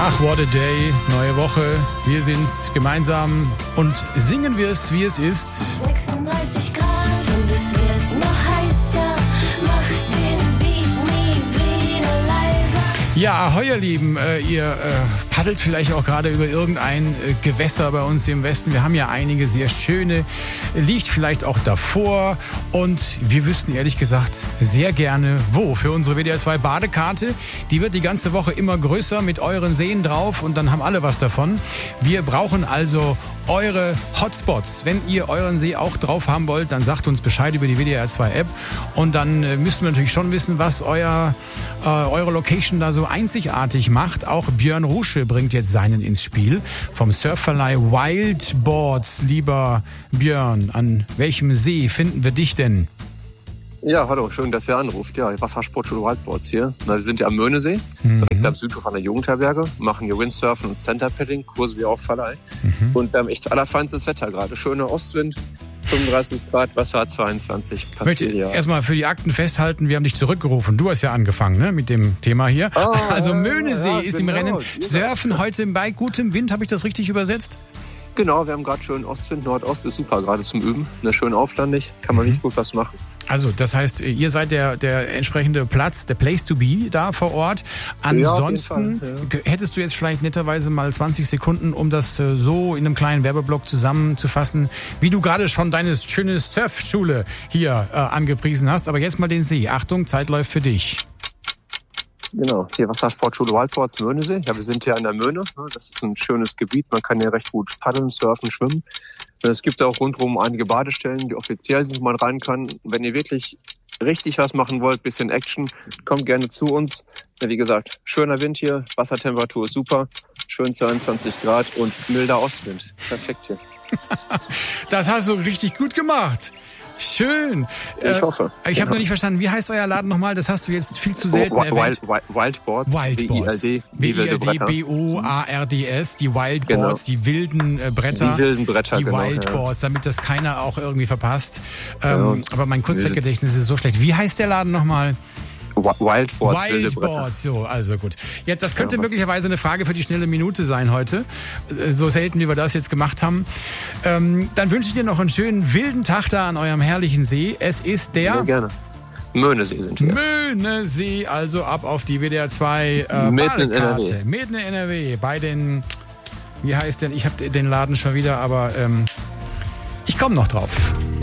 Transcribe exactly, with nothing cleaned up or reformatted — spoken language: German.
Ach, what a day, neue Woche, wir sind's gemeinsam und singen wir es, wie es ist. sechsunddreißig Grad und es wird noch heißer, macht den Beat nie wieder leiser. Ja, ahoi ihr Lieben, äh, ihr äh, paddelt vielleicht auch gerade über irgendein äh, Gewässer bei uns im Westen. Wir haben ja einige sehr schöne, liegt vielleicht auch davor und wir wüssten ehrlich gesagt sehr gerne wo. Für unsere W D R zwei Badekarte, die wird die ganze Woche immer größer mit euren Seen drauf und dann haben alle was davon. Wir brauchen also eure Hotspots. Wenn ihr euren See auch drauf haben wollt, dann sagt uns Bescheid über die W D R zwei App und dann äh, müssen wir natürlich schon wissen, was euer, äh, eure Location da so einzigartig macht. Auch Björn Rusche bringt jetzt seinen ins Spiel vom Surfverleih Wildboards. Lieber Björn, an welchem See finden wir dich denn? Ja, hallo, schön, dass ihr anruft. Ja, Wassersportschule Wildboards hier. Na, wir sind ja am Möhnesee, Mhm. direkt am Südhof an der Jugendherberge, machen hier Windsurfen und Stand-Up-Paddling, Kurse wie auch Verleih. Mhm. Und wir haben echt allerfeinstes Wetter gerade. Schöner Ostwind, fünfunddreißig Grad, Wasser zweiundzwanzig. Ich möchte Passiert, ja. erstmal für die Akten festhalten, wir haben dich zurückgerufen. Du hast ja angefangen, ne, mit dem Thema hier. Ah, also ja, Möhnesee ja, ist im genau, Rennen. ja. Surfen heute bei gutem Wind, habe ich das richtig übersetzt? Genau, wir haben gerade schön Ostwind, Nordost ist super, gerade zum Üben. Ne, schön auflandig, kann man Mhm. nicht gut was machen. Also, das heißt, ihr seid der, der entsprechende Platz, der Place to be da vor Ort. Ansonsten Ja, auf jeden Fall, hättest du jetzt vielleicht netterweise mal zwanzig Sekunden, um das äh, so in einem kleinen Werbeblock zusammenzufassen, wie du gerade schon deine schöne Surfschule hier äh, angepriesen hast. Aber jetzt mal den See. Achtung, Zeit läuft für dich. Genau, hier Wassersportschule Wildboards Möhnesee. Ja, wir sind hier an der Möhne. ne, Das ist ein schönes Gebiet. Man kann hier recht gut paddeln, surfen, schwimmen. Es gibt auch rundherum einige Badestellen, die offiziell sind, wo man rein kann. Wenn ihr wirklich richtig was machen wollt, bisschen Action, kommt gerne zu uns. Ja, wie gesagt, schöner Wind hier, Wassertemperatur ist super, schön zweiundzwanzig Grad und milder Ostwind. Perfekt hier. Das hast du richtig gut gemacht. Schön. Ich hoffe. Ich habe Genau. noch nicht verstanden, wie heißt euer Laden nochmal? Das hast du jetzt viel zu selten Oh, erwähnt. Wild, Wild, Wildboards. Wildboards. W I L D. W I L D Bretter. B O A R D S, die Wildboards, Genau. die wilden äh, Bretter. Die wilden Bretter, Die genau, Wildboards, damit das keiner auch irgendwie verpasst. Ähm, aber mein Kurzzeitgedächtnis ist so schlecht. Wie heißt der Laden nochmal? Wildboards, wilde Bretter. Wildboards, so, also gut. Jetzt, das könnte Ja, was- möglicherweise eine Frage für die schnelle Minute sein heute. Äh, So selten, wie wir das jetzt gemacht haben. Ähm, dann wünsche ich dir noch einen schönen wilden Tag da an eurem herrlichen See. Es ist Sehr der gerne. Möhnesee sind wir. Möhnesee, also ab auf die W D R zwei äh, Mitten in N R W. Badekarte. Mitten in N R W. Bei den, wie heißt denn, ich habe den Laden schon wieder, aber ähm, ich komme noch drauf.